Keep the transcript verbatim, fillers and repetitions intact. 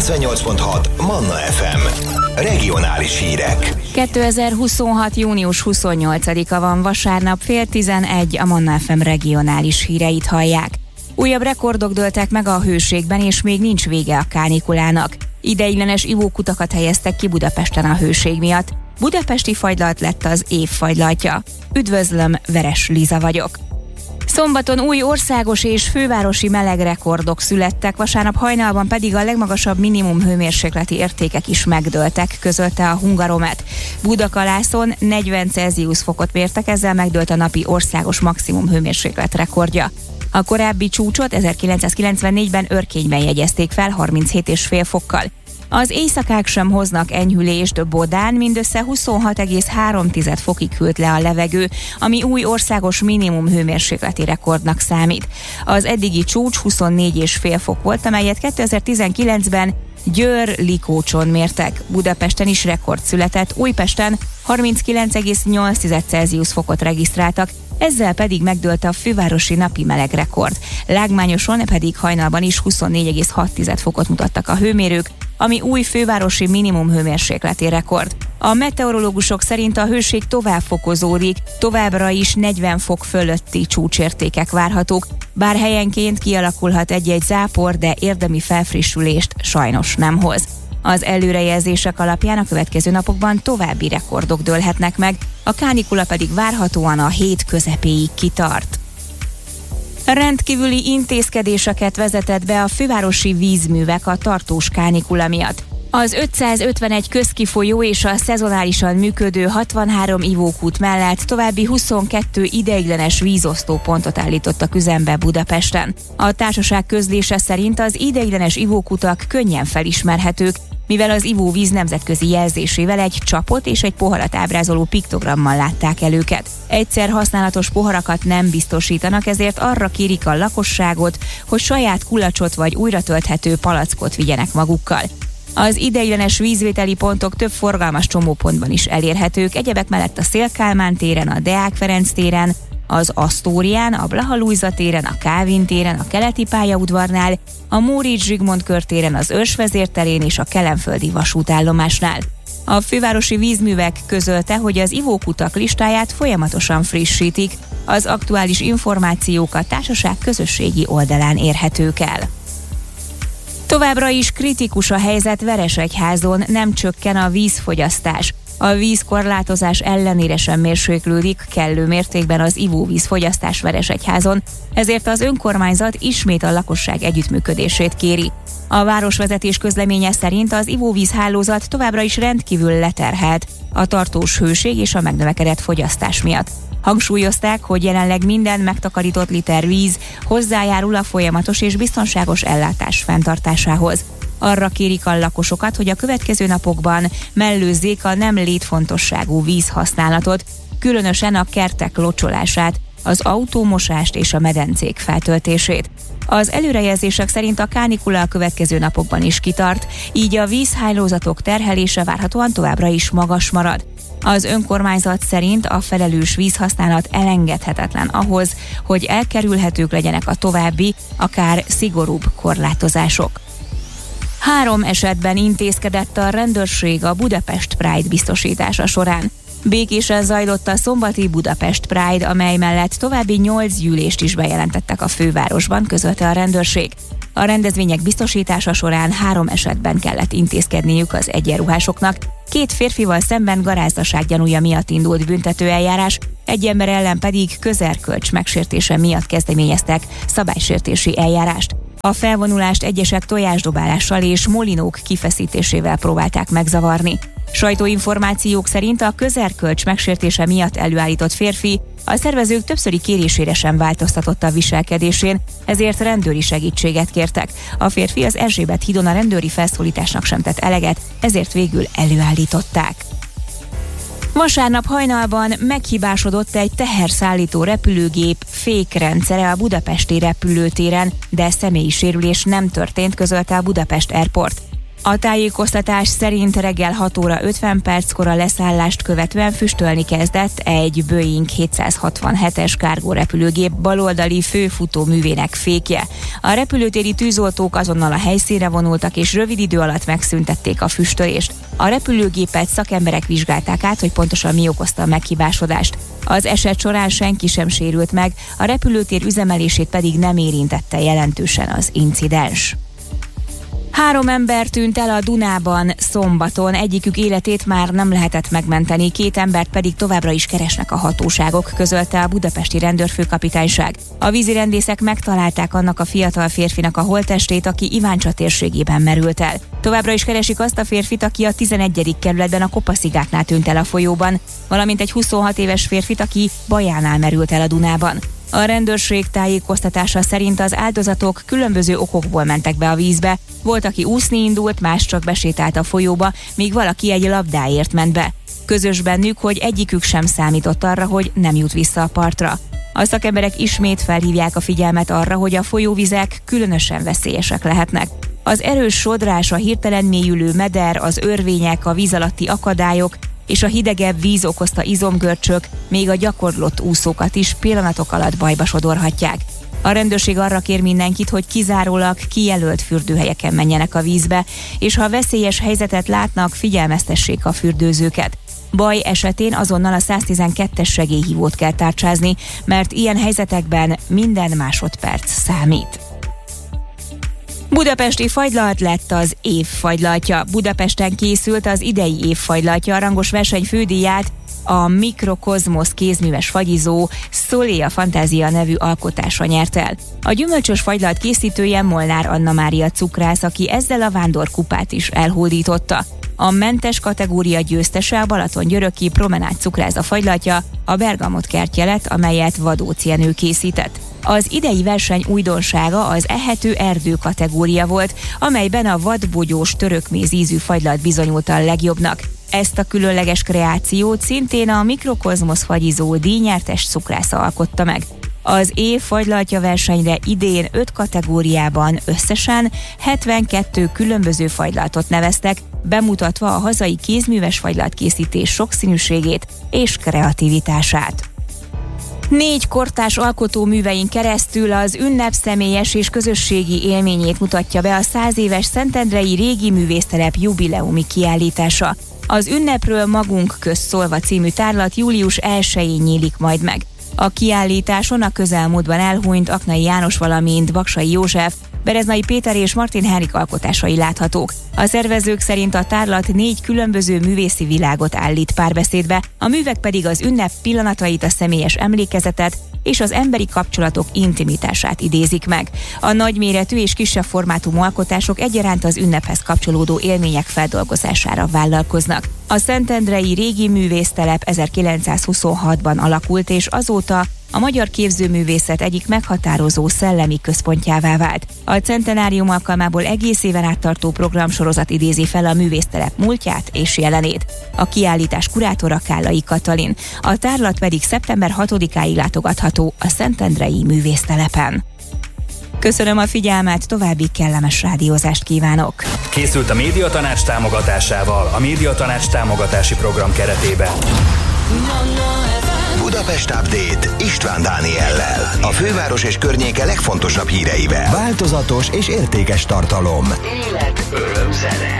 kilencvennyolc pont hat Manna ef em. Regionális hírek. kétezer-huszonhat. június huszonnyolcadika van, vasárnap fél tizenegy, a Manna ef em regionális híreit hallják. Újabb rekordok dőltek meg a hőségben, és még nincs vége a kánikulának. Ideiglenes ivókutakat helyeztek ki Budapesten a hőség miatt. Budapesti fagylalt lett az év fagylaltja. Üdvözlöm, Veres Liza vagyok. Szombaton új országos és fővárosi melegrekordok születtek, vasárnap hajnalban pedig a legmagasabb minimum hőmérsékleti értékek is megdőltek, közölte a Hungaromet. Budakalászon negyven Celsius fokot mértek, ezzel megdőlt a napi országos maximum hőmérséklet rekordja. A korábbi csúcsot ezerkilencszázkilencvennégyben Örkényben jegyezték fel harminchét egész öt fokkal. Az éjszakák sem hoznak enyhülést, Bodán mindössze huszonhat egész három fokig hűlt le a levegő, ami új országos minimum hőmérsékleti rekordnak számít. Az eddigi csúcs huszonnégy egész öt fok volt, amelyet kétezer-tizenkilencben Győr-Likócson mértek. Budapesten is rekord született, Újpesten harminckilenc egész nyolc Celsius fokot regisztráltak, ezzel pedig megdőlt a fővárosi napi melegrekord. Lágmányoson pedig hajnalban is huszonnégy egész hat fokot mutattak a hőmérők, ami új fővárosi minimum hőmérsékleti rekord. A meteorológusok szerint a hőség tovább fokozódik, továbbra is negyven fok fölötti csúcsértékek várhatók, bár helyenként kialakulhat egy-egy zápor, de érdemi felfrissülést sajnos nem hoz. Az előrejelzések alapján a következő napokban további rekordok dőlhetnek meg, a kánikula pedig várhatóan a hét közepéig kitart. Rendkívüli intézkedéseket vezetett be a fővárosi vízművek a tartós kánikula miatt. Az ötszázötvenegy közkifolyó és a szezonálisan működő hatvanhárom ivókút mellett további huszonkettő ideiglenes vízosztópontot állítottak üzembe Budapesten. A társaság közlése szerint az ideiglenes ivókutak könnyen felismerhetők, mivel az ivóvíz nemzetközi jelzésével egy csapot és egy poharat ábrázoló piktogrammal látták el őket. Egyszer használatos poharakat nem biztosítanak, ezért arra kérik a lakosságot, hogy saját kulacsot vagy újra tölthető palackot vigyenek magukkal. Az ideiglenes vízvételi pontok több forgalmas csomópontban is elérhetők, egyebek mellett a Széll-Kálmán téren, a Deák Ferenc téren, az Asztórián, a Blaha Lujza téren, a Kálvin téren, a Keleti pályaudvarnál, a Móricz Zsigmond körtéren, az Őrsvezér terén és a Kelenföldi vasútállomásnál. A fővárosi vízművek közölte, hogy az ivókutak listáját folyamatosan frissítik, az aktuális információk a társaság közösségi oldalán érhetők el. Továbbra is kritikus a helyzet Veresegyházon, nem csökken a vízfogyasztás. A vízkorlátozás ellenére sem mérséklődik kellő mértékben az ivóvízfogyasztás Veresegyházon, ezért az önkormányzat ismét a lakosság együttműködését kéri. A városvezetés közleménye szerint az ivóvízhálózat továbbra is rendkívül leterhelt a tartós hőség és a megnövekedett fogyasztás miatt. Hangsúlyozták, hogy jelenleg minden megtakarított liter víz hozzájárul a folyamatos és biztonságos ellátás fenntartásához. Arra kérik a lakosokat, hogy a következő napokban mellőzzék a nem létfontosságú vízhasználatot, különösen a kertek locsolását, az autómosást és a medencék feltöltését. Az előrejelzések szerint a kánikula a következő napokban is kitart, így a vízhálózatok terhelése várhatóan továbbra is magas marad. Az önkormányzat szerint a felelős vízhasználat elengedhetetlen ahhoz, hogy elkerülhetők legyenek a további, akár szigorúbb korlátozások. Három esetben intézkedett a rendőrség a Budapest Pride biztosítása során. Békésen zajlott a szombati Budapest Pride, amely mellett további nyolc gyűlést is bejelentettek a fővárosban, közölte a rendőrség. A rendezvények biztosítása során három esetben kellett intézkedniük az egyenruhásoknak, két férfival szemben garázdaság gyanúja miatt indult büntetőeljárás, egy ember ellen pedig közerkölcs megsértése miatt kezdeményeztek szabálysértési eljárást. A felvonulást egyesek tojásdobálással és molinók kifeszítésével próbálták megzavarni. Sajtóinformációk szerint a közerkölcs megsértése miatt előállított férfi a szervezők többszöri kérésére sem változtatott a viselkedésén, ezért rendőri segítséget kértek. A férfi az Erzsébet hídon a rendőri felszólításnak sem tett eleget, ezért végül előállították. Vasárnap hajnalban meghibásodott egy teherszállító repülőgép fékrendszere a budapesti repülőtéren, de személyi sérülés nem történt, közölte a Budapest Airport. A tájékoztatás szerint reggel hat óra ötven perckor a leszállást követően füstölni kezdett egy Boeing hétszázhatvanhetes cargo repülőgép baloldali főfutóművének fékje. A repülőtéri tűzoltók azonnal a helyszínre vonultak és rövid idő alatt megszüntették a füstölést. A repülőgépet szakemberek vizsgálták át, hogy pontosan mi okozta a meghibásodást. Az eset során senki sem sérült meg, a repülőtér üzemelését pedig nem érintette jelentősen az incidens. Három ember tűnt el a Dunában szombaton, egyikük életét már nem lehetett megmenteni, két embert pedig továbbra is keresnek a hatóságok, közölte a budapesti rendőrfőkapitányság. A vízirendészek megtalálták annak a fiatal férfinak a holttestét, aki Iváncsa térségében merült el. Továbbra is keresik azt a férfit, aki a tizenegyedik kerületben a Kopaszigáknál tűnt el a folyóban, valamint egy huszonhat éves férfit, aki Bajánál merült el a Dunában. A rendőrség tájékoztatása szerint az áldozatok különböző okokból mentek be a vízbe. Volt, aki úszni indult, más csak besétált a folyóba, míg valaki egy labdáért ment be. Közös bennük, hogy egyikük sem számított arra, hogy nem jut vissza a partra. A szakemberek ismét felhívják a figyelmet arra, hogy a folyóvizek különösen veszélyesek lehetnek. Az erős sodrás, a hirtelen mélyülő meder, az örvények, a víz alatti akadályok és a hidegebb víz okozta izomgörcsök még a gyakorlott úszókat is pillanatok alatt bajba sodorhatják. A rendőrség arra kér mindenkit, hogy kizárólag kijelölt fürdőhelyeken menjenek a vízbe, és ha veszélyes helyzetet látnak, figyelmeztessék a fürdőzőket. Baj esetén azonnal a száztizenkettes segélyhívót kell tárcsázni, mert ilyen helyzetekben minden másodperc számít. Budapesti fagylalt lett az év fagylaltja. Budapesten készült az idei év fagylaltja, a rangos verseny fődíját a Mikrokozmosz kézműves fagyizó Szolé a Fantázia nevű alkotása nyert el. A gyümölcsös fagylalt készítője Molnár Anna Mária cukrász, aki ezzel a vándorkupát is elhódította. A mentes kategória győztese a Balaton-Györöki Promenád cukrászda fagylaltja, a Bergamot kertje lett, amelyet Vadóc Jenő készített. Az idei verseny újdonsága az ehető erdő kategória volt, amelyben a vadbogyós törökméz ízű fagylalt bizonyult a legjobbnak. Ezt a különleges kreációt szintén a Mikrokozmosz fagyizó díjnyertes cukrásza alkotta meg. Az év fagylaltja versenyre idén öt kategóriában összesen hetvenkettő különböző fagylaltot neveztek, bemutatva a hazai kézműves fagylaltkészítés sokszínűségét és kreativitását. Négy kortárs alkotóművein keresztül az ünnep személyes és közösségi élményét mutatja be a száz éves Szentendrei Régi Művésztelep jubileumi kiállítása. Az Ünnepről magunk közt szólva című tárlat július elsején nyílik majd meg. A kiállításon a közelmúltban elhunyt Aknai János, valamint Baksay József, Bereznai Péter és Martin Henrik alkotásai láthatók. A szervezők szerint a tárlat négy különböző művészi világot állít párbeszédbe, a művek pedig az ünnep pillanatait, a személyes emlékezetet és az emberi kapcsolatok intimitását idézik meg. A nagyméretű és kisebb formátumú alkotások egyaránt az ünnephez kapcsolódó élmények feldolgozására vállalkoznak. A Szentendrei Régi Művésztelep ezerkilencszázhuszonhatban alakult, és azóta a magyar képzőművészet egyik meghatározó szellemi központjává vált. A centenárium alkalmából egész éven át tartó programsorozat idézi fel a művésztelep múltját és jelenét. A kiállítás kurátora Kállai Katalin, a tárlat pedig szeptember hatodikáig látogatható a Szentendrei Művésztelepen. Köszönöm a figyelmet, további kellemes rádiózást kívánok! Készült a Médiatanács támogatásával a Médiatanács támogatási program keretében. Budapest Update István Dániellel. A főváros és környéke legfontosabb híreivel. Változatos és értékes tartalom. Élet, öröm, zene.